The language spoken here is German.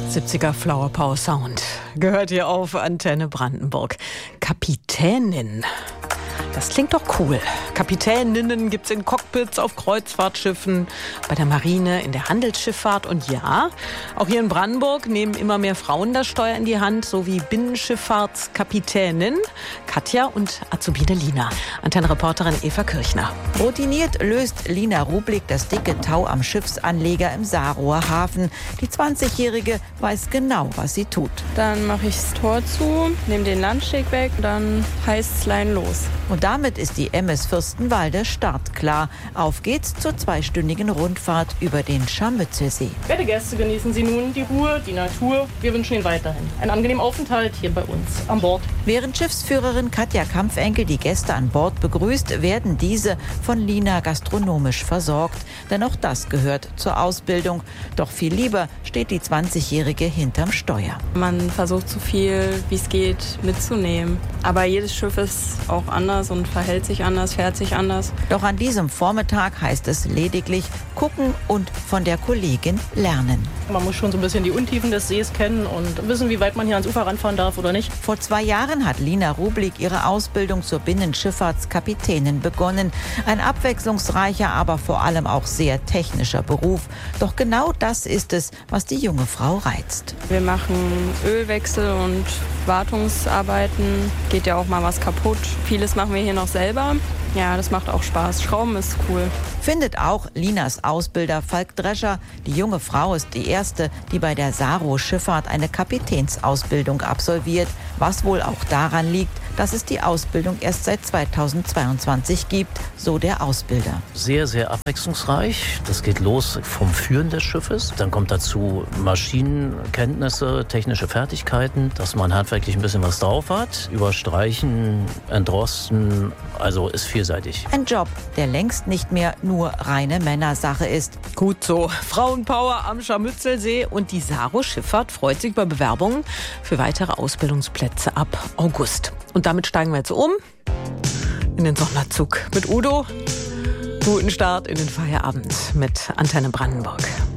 70er Flower Power Sound. Gehört hier auf Antenne Brandenburg. Kapitänin. Das klingt doch cool. Kapitäninnen gibt's in Cockpits auf Kreuzfahrtschiffen, bei der Marine, in der Handelsschifffahrt. Und ja, auch hier in Brandenburg nehmen immer mehr Frauen das Steuer in die Hand, so wie Binnenschifffahrtskapitänin Katja und Azubine Lina. Antenne-Reporterin Eva Kirchner. Routiniert löst Lina Rublik das dicke Tau am Schiffsanleger im Saarroher Hafen. Die 20-Jährige weiß genau, was sie tut. Dann mache ich das Tor zu, nehme den Landsteg weg, dann heißt es Leinen los. Und damit ist die MS Fürstenwalde startklar. Auf geht's zur 2-stündigen Rundfahrt über den Scharmützelsee. Werte Gäste, genießen Sie nun die Ruhe, die Natur. Wir wünschen Ihnen weiterhin einen angenehmen Aufenthalt hier bei uns an Bord. Während Schiffsführerin Katja Kampfenkel die Gäste an Bord begrüßt, werden diese von Lina gastronomisch versorgt. Denn auch das gehört zur Ausbildung. Doch viel lieber steht die 20-Jährige hinterm Steuer. Man versucht so viel, wie es geht, mitzunehmen. Aber jedes Schiff ist auch anders und verhält sich anders, fährt sich anders. Doch an diesem Vormittag heißt es lediglich gucken und von der Kollegin lernen. Man muss schon so ein bisschen die Untiefen des Sees kennen und wissen, wie weit man hier ans Ufer ranfahren darf oder nicht. Vor 2 Jahren hat Lina Rublik ihre Ausbildung zur Binnenschifffahrtskapitänin begonnen. Ein abwechslungsreicher, aber vor allem auch sehr technischer Beruf. Doch genau das ist es, was die junge Frau reizt. Wir machen Ölwechsel und Wartungsarbeiten. Geht ja auch mal was kaputt. Vieles machen wir hier noch selber. Ja, das macht auch Spaß. Schrauben ist cool. Findet auch Linas Ausbilder Falk Drescher. Die junge Frau ist die erste, die bei der Saro Schifffahrt eine Kapitänsausbildung absolviert. Was wohl auch daran liegt, dass es die Ausbildung erst seit 2022 gibt, so der Ausbilder. Sehr, sehr abwechslungsreich. Das geht los vom Führen des Schiffes. Dann kommt dazu Maschinenkenntnisse, technische Fertigkeiten, dass man handwerklich ein bisschen was drauf hat. Überstreichen, entrosten, also ist vielseitig. Ein Job, der längst nicht mehr nur reine Männersache ist. Gut so. Frauenpower am Scharmützelsee und die Saro Schifffahrt freut sich über Bewerbungen für weitere Ausbildungsplätze ab August. Und damit steigen wir jetzt um in den Sonderzug mit Udo. Guten Start in den Feierabend mit Antenne Brandenburg.